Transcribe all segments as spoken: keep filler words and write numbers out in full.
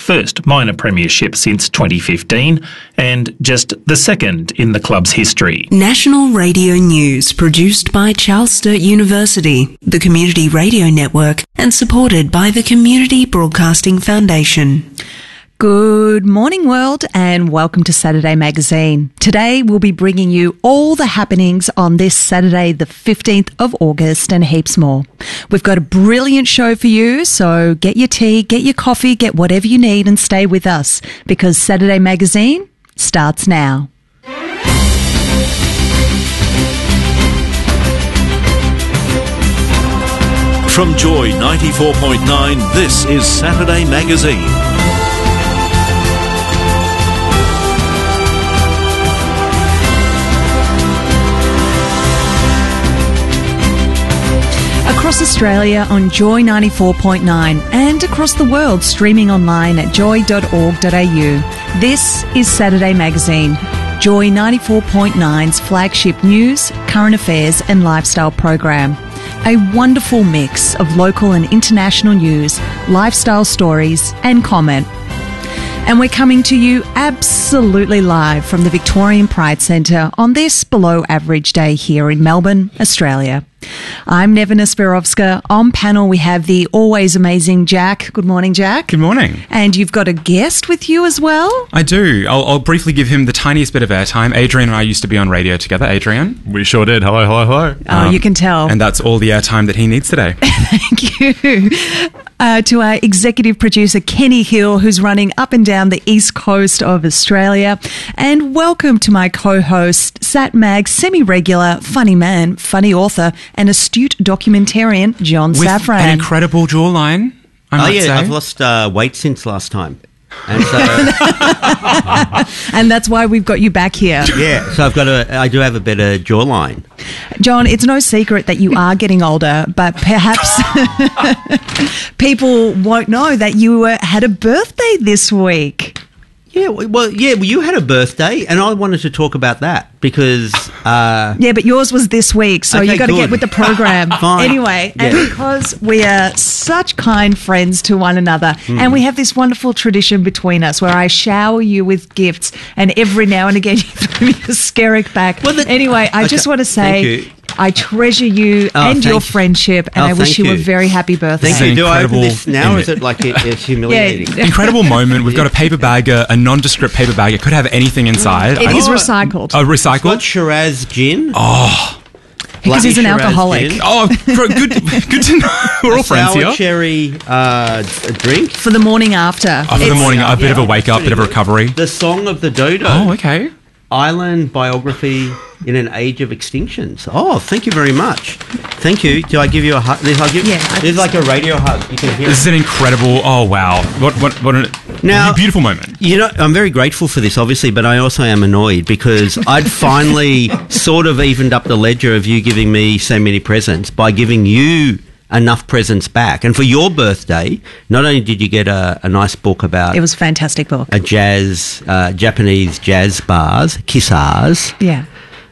first minor premiership since twenty fifteen and just the second in the club's history. National Radio News, produced by Charles Sturt University, the Community Radio Network, and supported by the Community Broadcasting Foundation. Good morning, world, and welcome to Saturday Magazine. Today, we'll be bringing you all the happenings on this Saturday, the fifteenth of August, and heaps more. We've got a brilliant show for you, so get your tea, get your coffee, get whatever you need and stay with us, because Saturday Magazine starts now. From Joy ninety-four point nine, this is Saturday Magazine. Across Australia on Joy ninety-four point nine and across the world streaming online at joy dot org dot a u. This is Saturday Magazine, Joy ninety-four point nine's flagship news, current affairs and lifestyle program. A wonderful mix of local and international news, lifestyle stories and comment. And we're coming to you absolutely live from the Victorian Pride Centre on this below average day here in Melbourne, Australia. I'm Nevena Spirovska. On panel we have the always amazing Jack. Good morning, Jack. Good morning. And you've got a guest with you as well? I do. I'll, I'll briefly give him the tiniest bit of airtime. Adrian and I used to be on radio together. Adrian? We sure did. Hello, hello, hello. Oh, um, you can tell. And that's all the airtime that he needs today. Thank you. Uh, to our executive producer, Kenny Hill, who's running up and down the east coast of Australia. And welcome to my co-host, SatMag semi-regular, funny man, funny author, and astute documentarian, John With Safran. an incredible jawline, I oh, might yeah, say. I've lost uh, weight since last time. And so, and that's why we've got you back here. Yeah, so I've got a, I do have a better jawline. John, it's no secret that you are getting older, but perhaps people won't know that you uh, had a birthday this week. Yeah, well, yeah, well, you had a birthday, and I wanted to talk about that because... Uh, yeah, but yours was this week, so okay, you got to good. get with the program. Fine. Anyway, Yeah. and because we are such kind friends to one another, mm. and we have this wonderful tradition between us where I shower you with gifts, and every now and again you throw me a skerrick back. Well, the, anyway, I okay. just want to say... I treasure you oh, and your you. friendship, and oh, I wish you, you a very happy birthday. Thank you. Do I open this now, or is it like it, it's humiliating? Yeah. Incredible moment. We've got a paper bag, a, a nondescript paper bag. It could have anything inside. It I, is recycled. Oh, recycled? It's got Shiraz gin. Oh. Because he's an Shiraz alcoholic. Gin. Oh, good, good to know. We're all friends sour here. cherry uh, drink. For the morning after. Oh, for the morning, a bit yeah, of a wake-up, bit of a recovery. The Song of the Dodo. Oh, okay. Island biography in an age of extinctions. Oh, thank you very much. Thank you. Do I give you a hug? I'll give, yeah, this is like a radio hug. You can hear This is an incredible... Oh, wow. What what what a now, beautiful moment. You know, I'm very grateful for this, obviously, but I also am annoyed because I'd finally sort of evened up the ledger of you giving me so many presents by giving you enough presents back. And for your birthday, not only did you get a, a nice book about... It was a fantastic book. A jazz, uh, Japanese jazz bars, kissars. Yeah.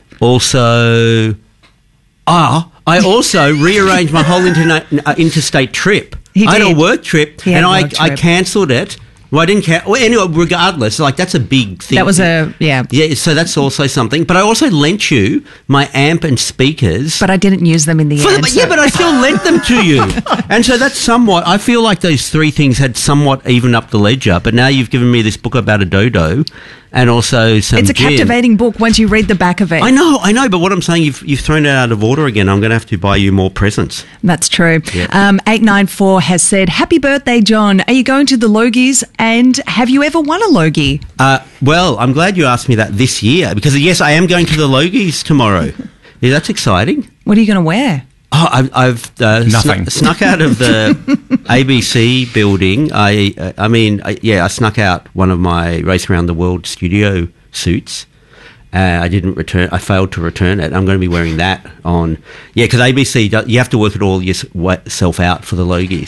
Also, ah, I also rearranged my whole interna- uh, interstate trip. He I had did. a work trip, He had and a I, work I trip. cancelled it. Well, I didn't care. Well, anyway, regardless, like that's a big thing. That was a, yeah. Yeah, so that's also something. But I also lent you my amp and speakers. But I didn't use them in the For end. the, so. Yeah, but I still lent them to you. And so that's somewhat, I feel like those three things had somewhat evened up the ledger. But now you've given me this book about a dodo and also some It's a gin. captivating book once you read the back of it. I know, I know. But what I'm saying, you've, you've thrown it out of order again. I'm going to have to buy you more presents. That's true. Yeah. Um, eight nine four has said, happy birthday, John. Are you going to the Logies? And have you ever won a Logie? Uh, well, I'm glad you asked me that this year because, yes, I am going to the Logies tomorrow. Yeah, that's exciting. What are you going to wear? Oh, I've, I've uh, Nothing. snu- snuck out of the A B C building. I, uh, I mean, I, yeah, I snuck out one of my Race Around the World studio suits. Uh, I didn't return. I failed to return it. I'm going to be wearing that on. Yeah, because A B C, do, you have to work it all yourself out for the Logies.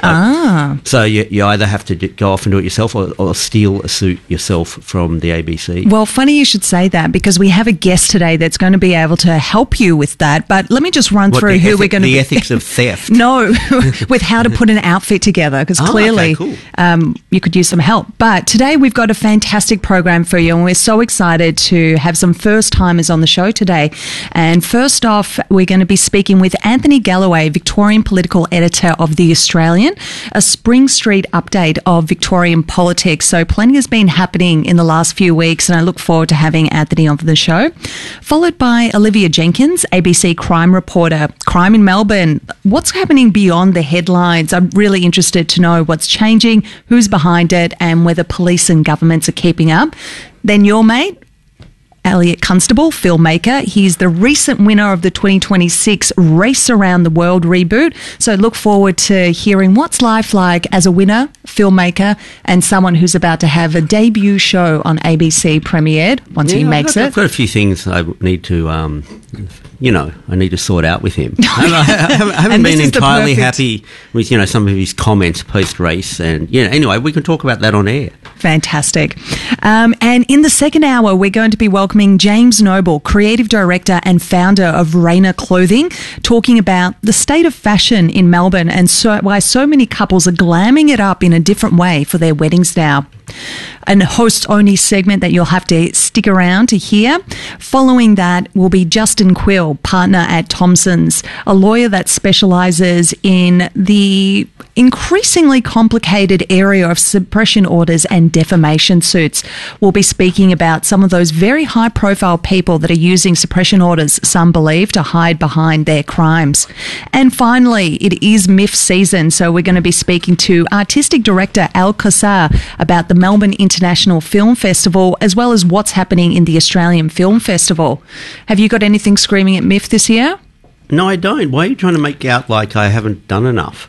Ah. So you, you either have to d- go off and do it yourself or, or steal a suit yourself from the A B C. Well, funny you should say that because we have a guest today that's going to be able to help you with that. But let me just run What, through the who ethic- we're going to The be. ethics of theft. No, with how to put an outfit together because Oh, clearly okay, cool. um, you could use some help. But today we've got a fantastic program for you and we're so excited to have some first timers on the show today. And first off, we're going to be speaking with Anthony Galloway, Victorian political editor of The Australian, a Spring Street update of Victorian politics. So plenty has been happening in the last few weeks and I look forward to having Anthony on the show. Followed by Olivia Jenkins, A B C crime reporter. Crime in Melbourne. What's happening beyond the headlines? I'm really interested to know what's changing, who's behind it, and whether police and governments are keeping up. Then your mate, Elliot Constable, filmmaker. He's the recent winner of the twenty twenty-six Race Around the World reboot. So look forward to hearing what's life like as a winner, filmmaker, and someone who's about to have a debut show on A B C premiered once Yeah, he I've makes got, it. I've got a few things I need to, um, you know, I need to sort out with him. I haven't, I haven't, I haven't And been this is the entirely perfect- happy with, you know, some of his comments post-race. And, you know, anyway, we can talk about that on air. Fantastic. Um, and in the second hour, we're going to be welcoming James Noble, creative director and founder of Rayner Clothing, talking about the state of fashion in Melbourne and so, why so many couples are glamming it up in a different way for their weddings now. An host-only segment that you'll have to stick around to hear. Following that will be Justin Quill, partner at Thompson's, a lawyer that specialises in the increasingly complicated area of suppression orders and defamation suits. We'll be speaking about some of those very high-profile people that are using suppression orders, some believe, to hide behind their crimes. And finally, it is M I F season, so we're going to be speaking to artistic director Al Qassar about the Melbourne International Film Festival, as well as what's happening in the Australian Film Festival. Have you got anything screaming at M I F this year? No, I don't. Why are you trying to make out like I haven't done enough?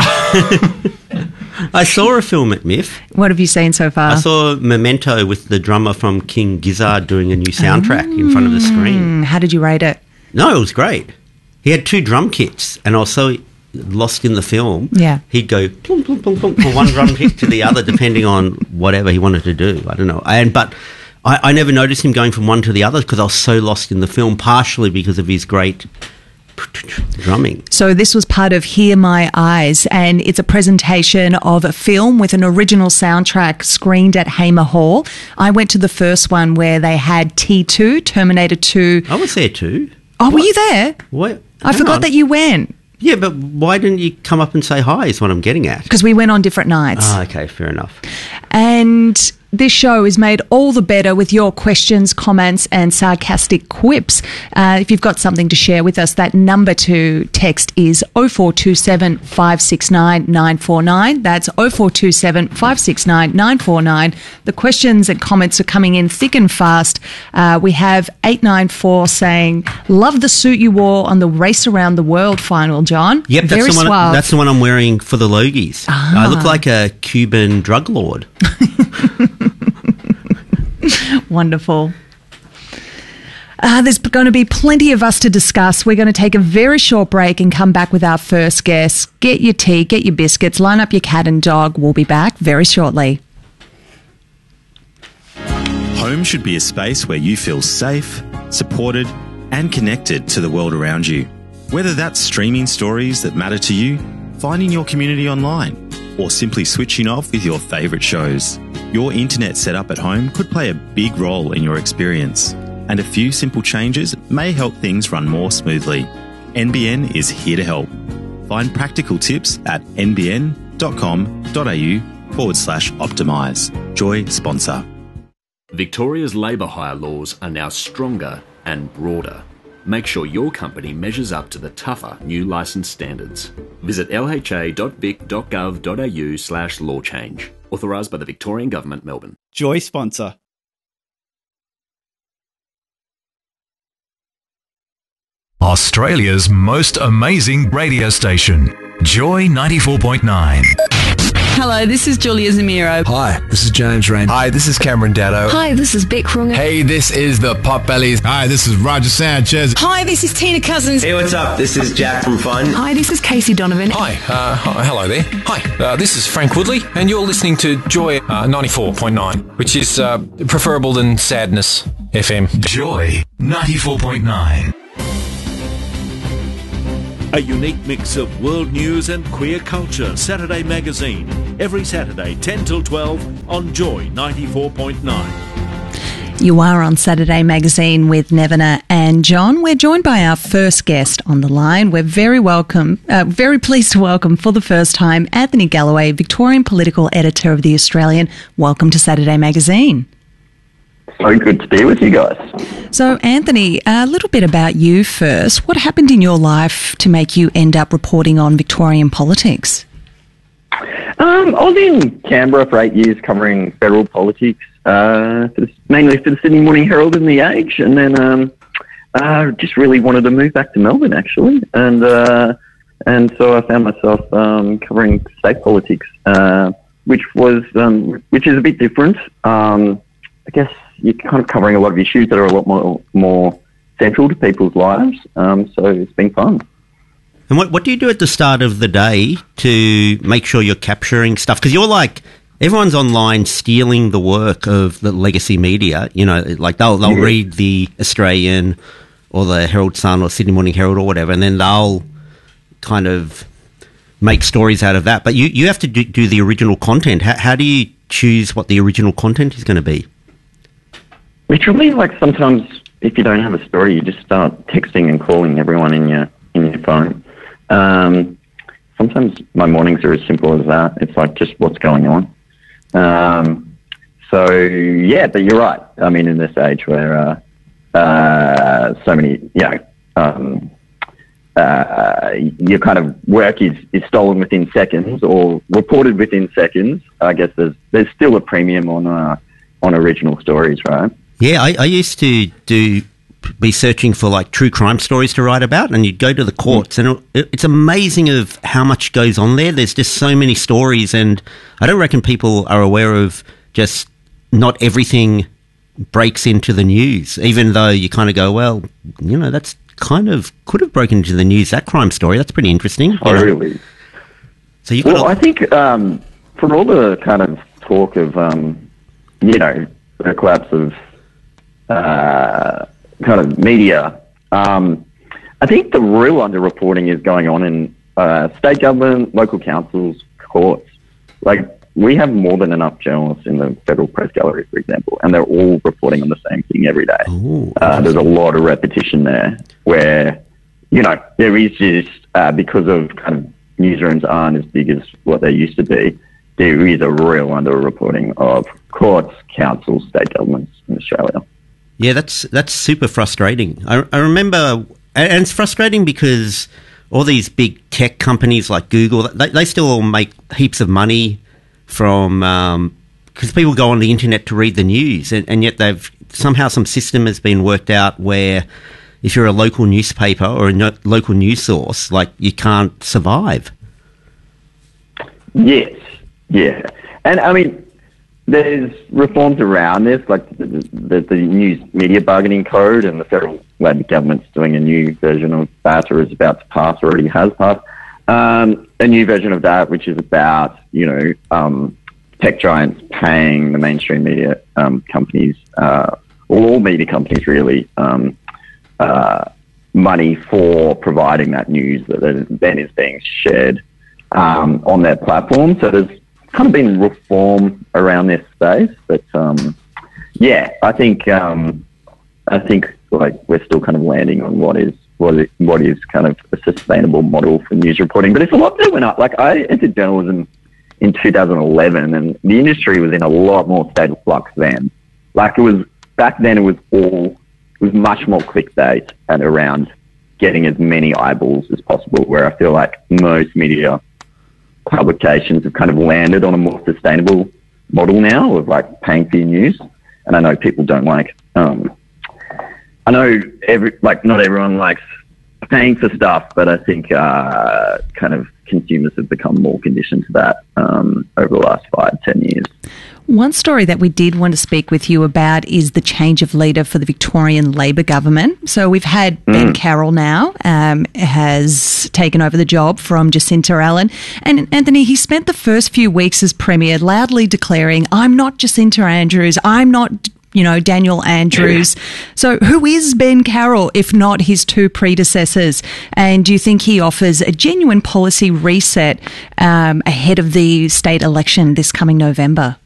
I saw a film at M I F. What have you seen so far? I saw Memento with the drummer from King Gizzard doing a new soundtrack in front of the screen. Mm, how did you rate it? No, it was great. He had two drum kits, and I was so lost in the film. Yeah. He'd go plum, plum, plum, plum, from one drum kit to the other, depending on whatever he wanted to do. I don't know. And but I, I never noticed him going from one to the other because I was so lost in the film, partially because of his great drumming. So this was part of Hear My Eyes, and it's a presentation of a film with an original soundtrack screened at Hamer Hall. I went to the first one where they had T two, Terminator two. I was there too. Oh, were you there? What? I Hang forgot on. that you went Yeah, but why didn't you come up and say hi is what I'm getting at. because we went on different nights. Ah, okay, fair enough. And this show is made all the better with your questions, comments, and sarcastic quips. Uh, if you've got something to share with us, that number to text is oh four two seven, five six nine, nine four nine. That's oh four two seven, five six nine, nine four nine. The questions and comments are coming in thick and fast. Uh, we have eight nine four saying, love the suit you wore on the Race Around the World final, John. Yep, that's Very the one. suave. That's the one I'm wearing for the Logies. Ah. I look like a Cuban drug lord. Wonderful. Uh, there's going to be plenty of us to discuss. We're going to take a very short break and come back with our first guest. Get your tea, get your biscuits, line up your cat and dog. We'll be back very shortly. Home should be a space where you feel safe, supported, and connected to the world around you. Whether that's streaming stories that matter to you, finding your community online, or simply switching off with your favourite shows. Your internet setup at home could play a big role in your experience, and a few simple changes may help things run more smoothly. N B N is here to help. Find practical tips at nbn.com.au forward slash optimise. Joy sponsor. Victoria's labour hire laws are now stronger and broader. Make sure your company measures up to the tougher new licence standards. Visit l h a dot vic dot gov dot a u slash law change. Authorised by the Victorian Government, Melbourne. Joy sponsor. Australia's most amazing radio station, Joy ninety-four point nine. Hello, this is Julia Zamiro. Hi, this is James Rain. Hi, this is Cameron Daddo. Hi, this is Beck Runga. Hey, this is the Potbellies. Hi, this is Roger Sanchez. Hi, this is Tina Cousins. Hey, what's up? This is Jack from Fun. Hi, this is Casey Donovan. Hi, uh, hi, hello there. Hi, uh, this is Frank Woodley, and you're listening to Joy uh, ninety-four point nine, which is uh, preferable than Sadness F M. Joy ninety-four point nine. A unique mix of world news and queer culture. Saturday Magazine. Every Saturday, ten till twelve on Joy ninety-four point nine. You are on Saturday Magazine with Nevena and John. We're joined by our first guest on the line. We're very welcome, uh, very pleased to welcome for the first time Anthony Galloway, Victorian Political Editor of The Australian. Welcome to Saturday Magazine. So good to be with you guys. So, Anthony, a little bit about you first. What happened in your life to make you end up reporting on Victorian politics? Um, I was in Canberra for eight years covering federal politics, uh, for the, mainly for the Sydney Morning Herald and The Age, and then um, uh, just really wanted to move back to Melbourne, actually, and uh, and so I found myself um, covering state politics, uh, which was um, which is a bit different. Um, I guess you're kind of covering a lot of issues that are a lot more more central to people's lives, um, so it's been fun. And what what do you do at the start of the day to make sure you're capturing stuff? Because you're like, everyone's online stealing the work of the legacy media. You know, like they'll they'll yeah. read the Australian or the Herald Sun or Sydney Morning Herald or whatever, and then they'll kind of make stories out of that. But you, you have to do, do the original content. How, how do you choose what the original content is going to be? Literally, like sometimes if you don't have a story, you just start texting and calling everyone in your in your phone. Um, sometimes my mornings are as simple as that. It's like just what's going on. Um, so yeah, but you're right. I mean, in this age where uh, uh, so many, you know, um, uh, your kind of work is, is stolen within seconds or reported within seconds, I guess there's there's still a premium on uh, on original stories, right? Yeah, I, I used to do. be searching for like true crime stories to write about, and you'd go to the courts, and it, it's amazing of how much goes on there. There's just so many stories, and I don't reckon people are aware of just not everything breaks into the news, even though you kind of go, well, you know, that's kind of could have broken into the news, that crime story. That's pretty interesting. Oh, really? So you well, I think um, for all the kind of talk of, um, you know, the collapse of uh, kind of media, um, I think the real underreporting is going on in uh, state government, local councils, courts. Like, we have more than enough journalists in the Federal Press Gallery, for example, and they're all reporting on the same thing every day. Ooh, uh, there's a lot of repetition there where, you know, there is just, uh, because of kind of newsrooms aren't as big as what they used to be, there is a real underreporting of courts, councils, state governments in Australia. Yeah, that's that's super frustrating. I, I remember, and it's frustrating because all these big tech companies like Google, they, they still all make heaps of money from, because um, people go on the internet to read the news, and, and yet they've, somehow some system has been worked out where if you're a local newspaper or a no, local news source, like, you can't survive. Yes, yeah. And I mean, there's reforms around this, like the, the, the News Media Bargaining Code, and the federal Labor government's doing a new version of that, or is about to pass, or already has passed, um, a new version of that, which is about, you know, um, tech giants paying the mainstream media um, companies, uh, all media companies really, um, uh, money for providing that news that then is being shared um, on their platform. So there's kind of been reform around this space, but um, yeah, I think um, I think like we're still kind of landing on what is what is, what is kind of a sustainable model for news reporting. But it's a lot that went up. Like, I entered journalism in two thousand eleven, and the industry was in a lot more state of flux then. Like, it was back then, it was all it was much more clickbait and around getting as many eyeballs as possible. Where I feel like most media publications have kind of landed on a more sustainable model now of like paying for your news. And I know people don't like, um, I know every, like not everyone likes paying for stuff, but I think uh, kind of consumers have become more conditioned to that um, over the last five, ten years. One story that we did want to speak with you about is the change of leader for the Victorian Labor government. So we've had mm. Ben Carroll now, um, has taken over the job from Jacinta Allen. And Anthony, he spent the first few weeks as Premier loudly declaring, I'm not Jacinta Andrews, I'm not, you know, Daniel Andrews. So who is Ben Carroll, if not his two predecessors? And do you think he offers a genuine policy reset um, ahead of the state election this coming November?